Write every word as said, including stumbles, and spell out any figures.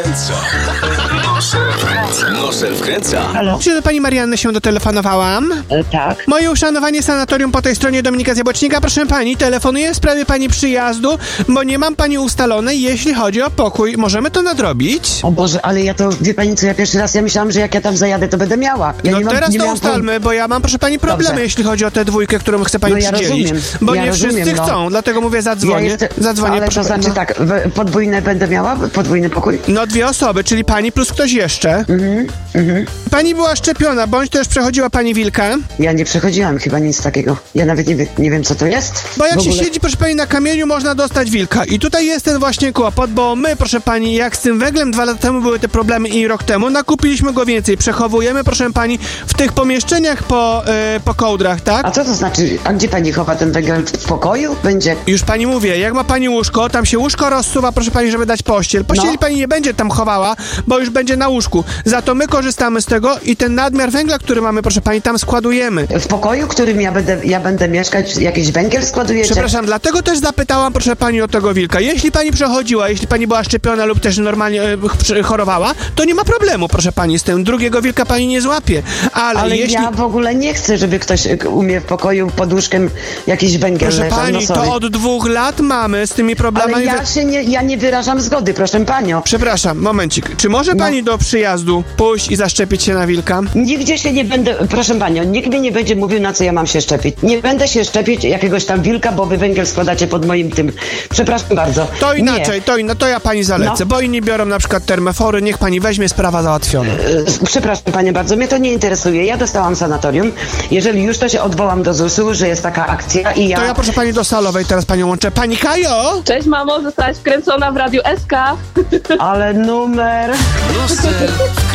Nosem wkręca. Halo? Czy do pani Marianny się dotelefonowałam? E, tak. Moje uszanowanie sanatorium po tej stronie Dominika z Jabłocznika. Proszę pani, telefonuję w sprawie pani przyjazdu, bo nie mam pani ustalonej, jeśli chodzi o pokój. Możemy to nadrobić? O Boże, ale ja to, wie pani co, ja pierwszy raz, ja myślałam, że jak ja tam zajadę, to będę miała. Ja No nie mam, teraz nie to miałam ustalmy, bo ja mam, proszę pani, problemy, Dobrze. jeśli chodzi o tę dwójkę, którą chce pani No ja przydzielić. rozumiem, Bo ja nie rozumiem, wszyscy no. chcą, dlatego mówię, zadzwonię. Ja jestem, Zadzwonię, ale proszę to znaczy no. tak, w, podwójne będę miała? Podwójny pokój? No dwie osoby, czyli pani plus ktoś jeszcze. Mhm, mhm. Pani była szczepiona, bądź też przechodziła pani wilka. Ja nie przechodziłam chyba nic takiego. Ja nawet nie, wie, nie wiem, co to jest. Bo jak W się ogóle. siedzi, proszę pani, na kamieniu, można dostać wilka. I tutaj jest ten właśnie kłopot, bo my, proszę pani, jak z tym węglem dwa lata temu były te problemy i rok temu, nakupiliśmy go więcej. Przechowujemy, proszę pani, w tych pomieszczeniach po, yy, po kołdrach, tak? A co to znaczy? A gdzie pani chowa ten węgiel? W pokoju? Będzie? Już pani mówię, jak ma pani łóżko, tam się łóżko rozsuwa, proszę pani, żeby dać pościel. Pościeli No. pani nie będzie tam chowała, bo już będzie na łóżku. Za to my korzystamy z tego i ten nadmiar węgla, który mamy, proszę pani, tam składujemy. W pokoju, w którym ja będę, ja będę mieszkać, jakiś węgiel składujecie? Przepraszam, dlatego też zapytałam, proszę pani, o tego wilka. Jeśli pani przechodziła, jeśli pani była szczepiona lub też normalnie e, ch- chorowała, to nie ma problemu, proszę pani, z tym. Drugiego wilka pani nie złapie. Ale, Ale jeśli... ja w ogóle nie chcę, żeby ktoś e, u mnie w pokoju pod łóżkiem jakiś węgiel Proszę leżał. pani, no sorry. to od dwóch lat mamy z tymi problemami... Ale ja we- się nie, ja nie wyrażam zgody, proszę panią. Przepraszam, momencik. Czy może No. pani do przyjazdu pójść i zaszczepić się na wilka? Nigdzie się nie będę, proszę panią, nikt mnie nie będzie mówił, na co ja mam się szczepić. Nie będę się szczepić jakiegoś tam wilka, bo wy węgiel składacie pod moim tym. Przepraszam bardzo. To inaczej, Nie. to, in, to ja pani zalecę, No. bo inni biorą na przykład termofory, niech pani weźmie, sprawa załatwiona. E, Przepraszam panie bardzo, mnie to nie interesuje. Ja dostałam sanatorium. Jeżeli już, to się odwołam do zusu, że jest taka akcja i ja... To ja proszę pani do salowej, teraz panią łączę. Pani Kajo! Cześć mamo, zostałaś wkręcona w Radiu S K. Ale numer... Nosem